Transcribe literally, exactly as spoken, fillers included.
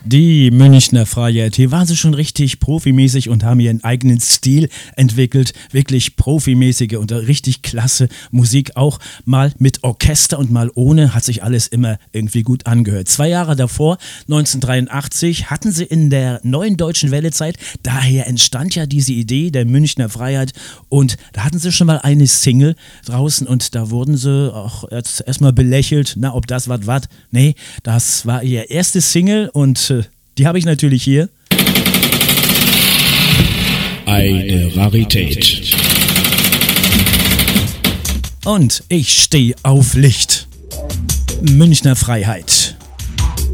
Die Münchner Freiheit, hier waren sie schon richtig profimäßig und haben ihren eigenen Stil entwickelt. Wirklich profimäßige und richtig klasse Musik, auch mal mit Orchester und mal ohne, hat sich alles immer irgendwie gut angehört. Zwei Jahre davor, neunzehnhundertdreiundachtzig, hatten sie in der Neuen Deutschen Welle-Zeit, daher entstand ja diese Idee der Münchner Freiheit und da hatten sie schon mal eine Single draußen und da wurden sie auch erstmal belächelt, na ob das was was, nee, das war ihr erstes Single und die habe ich natürlich hier. Eine Rarität. Und ich stehe auf Licht. Münchner Freiheit.